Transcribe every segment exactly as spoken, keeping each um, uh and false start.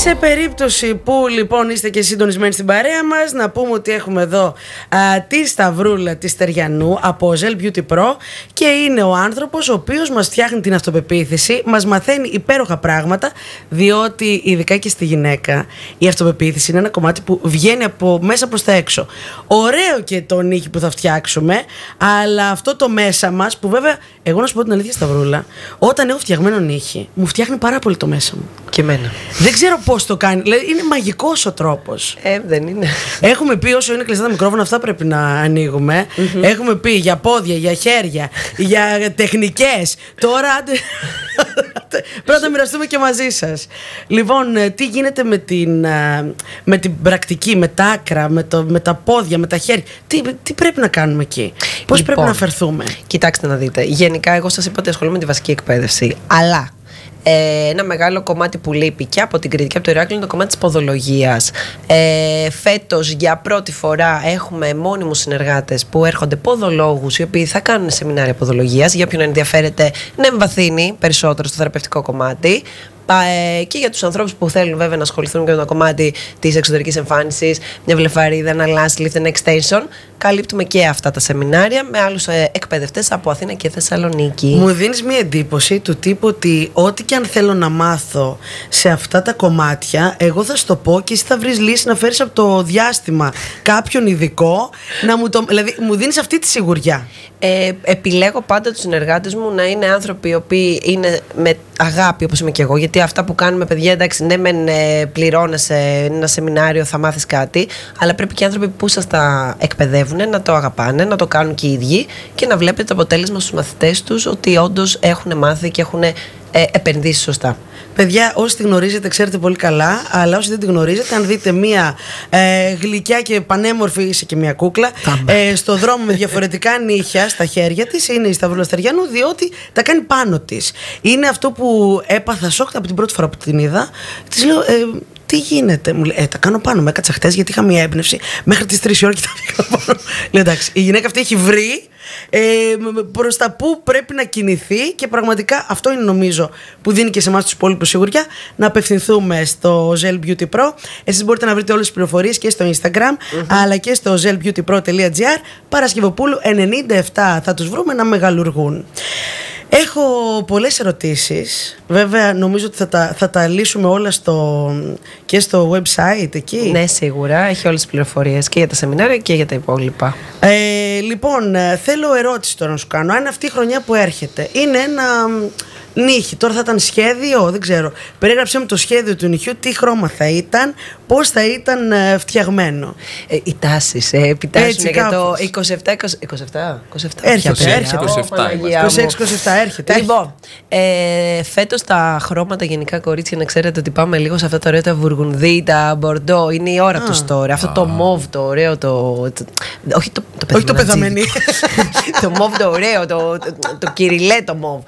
Σε περίπτωση που λοιπόν είστε και συντονισμένοι στην παρέα μας, να πούμε ότι έχουμε εδώ α, τη Σταυρούλα τη Στεριανού από Gel Beauty Pro και είναι ο άνθρωπος ο οποίος μας φτιάχνει την αυτοπεποίθηση, μας μαθαίνει υπέροχα πράγματα, διότι ειδικά και στη γυναίκα η αυτοπεποίθηση είναι ένα κομμάτι που βγαίνει από μέσα προς τα έξω. Ωραίο και το νύχι που θα φτιάξουμε, αλλά αυτό το μέσα μας που βέβαια, εγώ να σου πω την αλήθεια Σταυρούλα, όταν έχω φτιαγμένο νύχι, μου φτιάχνει πάρα πολύ το μέσα μου. Και εμένα. Δεν ξέρω πώς το κάνει. Δηλαδή είναι μαγικός ο τρόπος. Ε, δεν είναι. Έχουμε πει όσο είναι κλειστά τα μικρόφωνα, αυτά πρέπει να ανοίγουμε. Mm-hmm. Έχουμε πει για πόδια, για χέρια, για τεχνικές. Τώρα πρέπει να τα μοιραστούμε και μαζί σας. Λοιπόν, τι γίνεται με την, με την πρακτική, με τα άκρα, με, το, με τα πόδια, με τα χέρια. Τι, τι πρέπει να κάνουμε εκεί, πώς λοιπόν, πρέπει να φερθούμε. Κοιτάξτε να δείτε. Γενικά, εγώ σας είπα ότι ασχολούμαι με τη βασική εκπαίδευση. Αλλά Ε, ένα μεγάλο κομμάτι που λείπει και από την Κρήτη και από το Ηράκλειο είναι το κομμάτι της ποδολογίας. Ε, φέτος για πρώτη φορά έχουμε μόνιμους συνεργάτες που έρχονται ποδολόγους οι οποίοι θα κάνουν σεμινάρια ποδολογίας για όποιον ενδιαφέρεται να εμβαθύνει περισσότερο στο θεραπευτικό κομμάτι. Και για τους ανθρώπους που θέλουν βέβαια να ασχοληθούν και με το κομμάτι της εξωτερικής εμφάνισης, μια βλεφαρίδα, ένα last lift, ένα extension, καλύπτουμε και αυτά τα σεμινάρια με άλλους εκπαιδευτές από Αθήνα και Θεσσαλονίκη. Μου δίνεις μια εντύπωση του τύπου ότι ό,τι και αν θέλω να μάθω σε αυτά τα κομμάτια, εγώ θα σου το πω και εσύ θα βρεις λύση να φέρεις από το διάστημα κάποιον ειδικό να μου το... Δηλαδή μου δίνεις αυτή τη σιγουριά. Ε, επιλέγω πάντα τους συνεργάτες μου να είναι άνθρωποι οι οποίοι είναι με αγάπη όπως είμαι και εγώ, γιατί αυτά που κάνουμε παιδιά, εντάξει, ναι μεν ε, πληρώνεσαι ένα σεμινάριο, θα μάθεις κάτι, αλλά πρέπει και οι άνθρωποι που σας τα εκπαιδεύουν να το αγαπάνε, να το κάνουν και οι ίδιοι και να βλέπετε το αποτέλεσμα στους μαθητές τους ότι όντως έχουν μάθει και έχουν ε, επενδύσει σωστά. Παιδιά, όσοι τη γνωρίζετε ξέρετε πολύ καλά, αλλά όσοι δεν τη γνωρίζετε, αν δείτε μία ε, γλυκιά και πανέμορφη, είσαι και μία κούκλα, ε, στο δρόμο με διαφορετικά νύχια στα χέρια της, είναι η Σταυρούλα Στεριανού, διότι τα κάνει πάνω της. Είναι αυτό που έπαθα σοκ από την πρώτη φορά που την είδα. Της λέω, ε, τι γίνεται, μου λέει, ε, τα κάνω πάνω. Με έκατσα χτες γιατί είχα μία έμπνευση μέχρι τις τρεις η ώρα και τα πήγα πάνω. Λέω, εντάξει, η γυναίκα αυτή έχει βρει ε, προς τα που πρέπει να κινηθεί και πραγματικά αυτό είναι νομίζω που δίνει και σε εμάς τους υπόλοιπους σιγουριά να απευθυνθούμε στο Gel Beauty Pro. Εσείς μπορείτε να βρείτε όλες τις πληροφορίες και στο Instagram mm-hmm. αλλά και στο gel beauty pro dot gr. Παρασκευοπούλου ενενήντα επτά θα τους βρούμε να μεγαλουργούν. Έχω πολλές ερωτήσεις. Βέβαια νομίζω ότι θα τα, θα τα λύσουμε όλα στο, και στο website εκεί. Ναι, σίγουρα. Έχει όλες τις πληροφορίες και για τα σεμινάρια και για τα υπόλοιπα. ε, Λοιπόν, θέλω ερώτηση τώρα να σου κάνω. Αν αυτή η χρονιά που έρχεται είναι ένα νύχι, τώρα θα ήταν σχέδιο, δεν ξέρω, περίγραψε μου το σχέδιο του νυχιού, τι χρώμα θα ήταν, πώς θα ήταν ε, φτιαγμένο. ε, Οι τάσεις ε, επιτάσσουν για το είκοσι επτά είκοσι επτά Έρχεται, έρχεται είκοσι επτά είκοσι έξι είκοσι επτά έρχεται. Λοιπόν, ε, φέτος τα χρώματα γενικά, κορίτσια, να ξέρετε ότι πάμε λίγο σε αυτά τα ωραία τα βουργουνδί, τα μπορντό. Είναι η ώρα τους τώρα. Αυτό το μοβ το ωραίο, το. Όχι το, το όχι το πεθαμένει. Το μοβ το ωραίο, το, το, το κυριλέ το μοβ.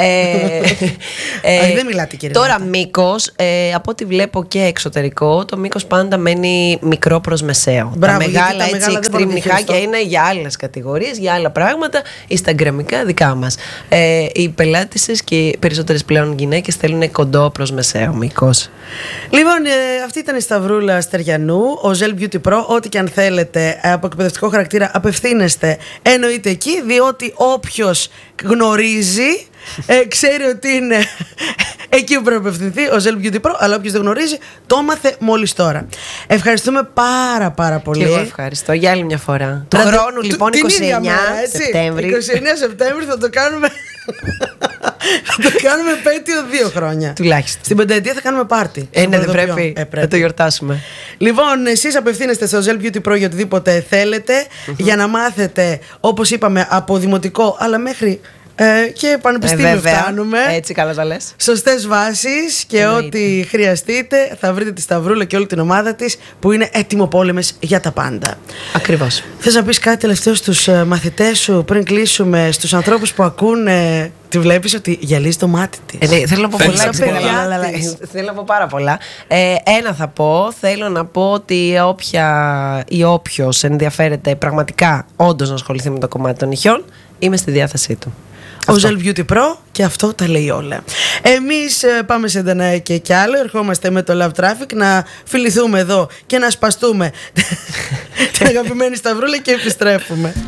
Ε, δεν μιλάτε κύριε. Τώρα μήκος, ε, από ό,τι βλέπω και εξωτερικό, το μήκος πάντα μένει μικρό προς μεσαίο. Μπράβο, τα μεγάλα τα έτσι extreme νυχάκια είναι για άλλες κατηγορίες, για άλλα πράγματα, instagramικά δικά μας. Ε, οι πελάτησες και οι περισσότερες πλέον γυναίκες θέλουν κοντό προς μεσαίο μήκος. Λοιπόν, ε, αυτή ήταν η Σταυρούλα Στεριανού, ο Gel Beauty Pro. Ό,τι και αν θέλετε από εκπαιδευτικό χαρακτήρα απευθύνεστε εννοείται εκεί, διότι όποιος γνωρίζει Ε, ξέρει ότι είναι εκεί που πρέπει να απευθυνθεί ο Gel Beauty Pro, αλλά όποιος δεν γνωρίζει το έμαθε μόλις τώρα. Ευχαριστούμε πάρα πάρα πολύ. Και εγώ ευχαριστώ για άλλη μια φορά. Του χρόνου λοιπόν είκοσι εννιά Σεπτέμβρη. είκοσι εννιά Σεπτέμβρη θα το κάνουμε. Θα το κάνουμε επέτειο δύο χρόνια. Τουλάχιστον. Στην πενταετία θα κάνουμε πάρτι. Ε, ναι, δεν πρέπει. Ε, πρέπει. Θα το γιορτάσουμε. Λοιπόν, εσείς απευθύνεστε στο Gel Beauty Pro για οτιδήποτε θέλετε, mm-hmm. για να μάθετε, όπως είπαμε, από δημοτικό αλλά μέχρι Ε, και πανεπιστήμιο ε, φτάνουμε. Έτσι καλά τα λες. Σωστές βάσεις και εννοείται. Ό,τι χρειαστείτε θα βρείτε τη Σταυρούλα και όλη την ομάδα της που είναι έτοιμοπόλεμες για τα πάντα. Ακριβώς. Θες να πεις κάτι τελευταίο στους μαθητές σου πριν κλείσουμε, στους ανθρώπους που ακούνε? Τη βλέπεις ότι γυαλίζει το μάτι της. Ε, ναι, θέλω να πω πολλά. Θέλω να πω πάρα πολλά. Ε, ένα θα πω. Θέλω να πω ότι όποια ή όποιος ενδιαφέρεται πραγματικά όντως να ασχοληθεί με το κομμάτι των νυχιών, είμαι στη διάθεσή του. Ο Gel Beauty Pro, και αυτό τα λέει όλα. Εμείς ε, πάμε σε Δανάη και άλλο. Ερχόμαστε με το Love Traffic να φιληθούμε εδώ και να σπαστούμε την αγαπημένη Σταυρούλα και επιστρέφουμε.